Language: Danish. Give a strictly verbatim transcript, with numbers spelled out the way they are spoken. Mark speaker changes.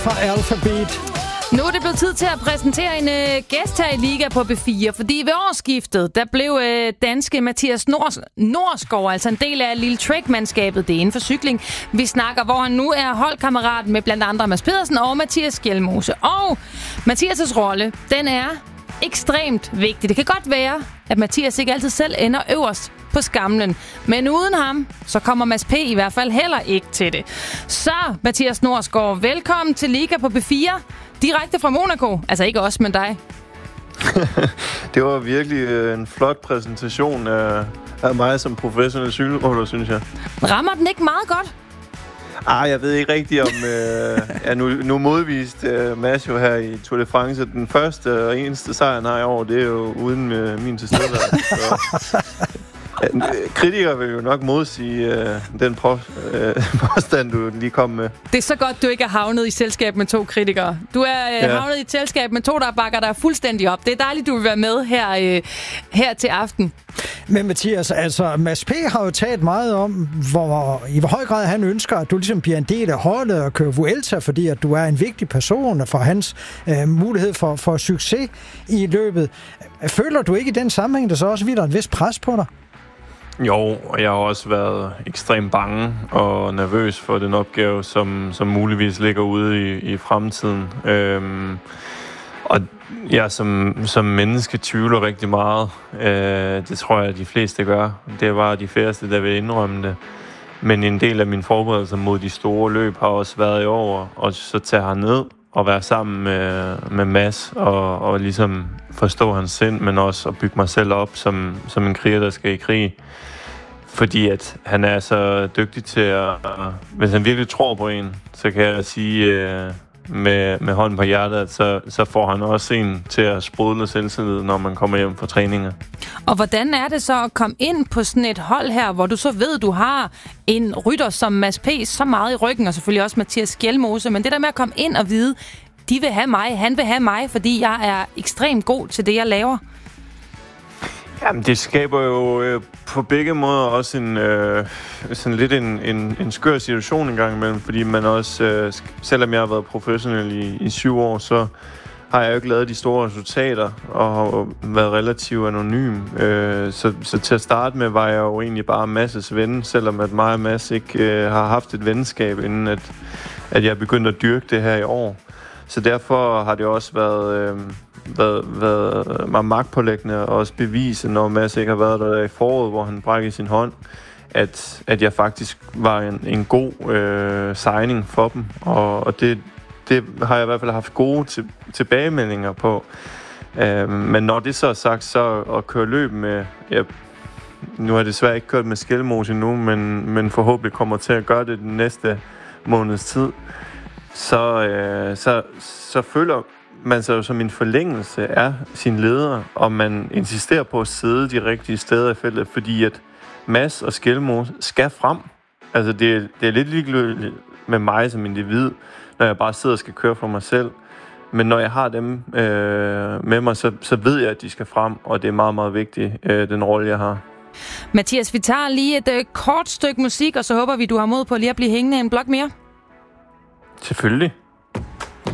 Speaker 1: fra Alphabet.
Speaker 2: Nu er det blevet tid til at præsentere en øh, gæst her i Liga på B fire, fordi ved årsskiftet, der blev øh, danske Mathias Nors- Norsgaard, altså en del af Lille Trek-mandskabet, det er inden for cykling. Vi snakker, hvor han nu er holdkammerat med blandt andre Mads Pedersen og Mathias Skjelmose. Og Mathias' rolle, den er ekstremt vigtig. Det kan godt være, at Mathias ikke altid selv ender øverst på skamlen. Men uden ham, så kommer Mads P. i hvert fald heller ikke til det. Så, Mathias Norsgaard, velkommen til Liga på B fire. Direkte fra Monaco. Altså ikke os, men dig.
Speaker 3: Det var virkelig en flot præsentation af, af mig som professionel cykelrytter, synes jeg.
Speaker 2: Rammer den ikke meget godt?
Speaker 3: Ah, jeg ved ikke rigtigt om... øh, ja, nu, nu modvist øh, Mads jo her i Tour de France. Den første og eneste sejr, han har i år, det er jo uden øh, min tilstedeværelse. Kritikere vil jo nok modsige øh, den på, øh, påstand, du lige kom med.
Speaker 2: Det er så godt, du ikke er havnet i selskab med to kritikere. Du er øh, ja. havnet i et selskab med to, der bakker dig fuldstændig op. Det er dejligt, du vil være med her, øh, her til aften.
Speaker 1: Men Mathias, altså Mads P. har jo talt meget om, hvor, i hvor høj grad han ønsker, at du ligesom bliver en del af holdet og kører Vuelta, fordi at du er en vigtig person for hans øh, mulighed for, for succes i løbet. Føler du ikke i den sammenhæng, der så også hviler et vist pres på dig?
Speaker 3: Jo, og jeg har også været ekstremt bange og nervøs for den opgave, som, som muligvis ligger ude i, i fremtiden. Øhm, og jeg som, som menneske tvivler rigtig meget. Øh, det tror jeg, de fleste gør. Det var de færreste, der vil indrømme det. Men en del af min forberedelse mod de store løb har også været i år, og så tage herned og være sammen med, med Mads og, og ligesom forstå hans sind, men også at bygge mig selv op som, som en kriger, der skal i krig. Fordi at han er så dygtig til at... Hvis han virkelig tror på en, så kan jeg sige øh, med, med hånden på hjertet, at så, så får han også en til at sprudle selvtillid, når man kommer hjem fra træninger.
Speaker 2: Og hvordan er det så at komme ind på sådan et hold her, hvor du så ved, du har en rytter som Mads P. så meget i ryggen, og selvfølgelig også Mathias Skjelmose, men det der med at komme ind og vide, de vil have mig, han vil have mig, fordi jeg er ekstremt god til det, jeg laver.
Speaker 3: Jamen, det skaber jo øh, på begge måder også en øh, sådan lidt en, en, en skør situation en gang imellem, fordi man også, øh, selvom jeg har været professionel i, i syv år, så har jeg jo ikke lavet de store resultater og har været relativt anonym. Øh, så, så til at starte med var jeg jo egentlig bare Mads' ven, selvom at mig og Mads ikke øh, har haft et venskab, inden at, at jeg begyndte at dyrke det her i år. Så derfor har det også været... Øh, været, været mig magtpålæggende og også bevise, når Mads ikke har været der i foråret, hvor han brækkede sin hånd, at, at jeg faktisk var en, en god øh, signing for dem. Og, og det, det har jeg i hvert fald haft gode til, tilbagemeldinger på. Øh, men når det så er sagt, så at køre løb med... Ja, nu har jeg desværre ikke kørt med Skjelmose endnu, men, men forhåbentlig kommer til at gøre det den næste måneds tid. Så, øh, så, så føler man sig jo som en forlængelse af sin leder, og man insisterer på at sidde de rigtige steder i feltet, fordi at Mads og Skjelmose skal frem. Altså det, det er lidt ligegyldigt med mig som individ, når jeg bare sidder og skal køre for mig selv. Men når jeg har dem øh, med mig, så, så ved jeg, at de skal frem, og det er meget, meget vigtigt, øh, den rolle, jeg har.
Speaker 2: Mathias, vi tager lige et øh, kort stykke musik, og så håber vi, du har mod på lige at blive hængende en blok mere.
Speaker 3: Selvfølgelig.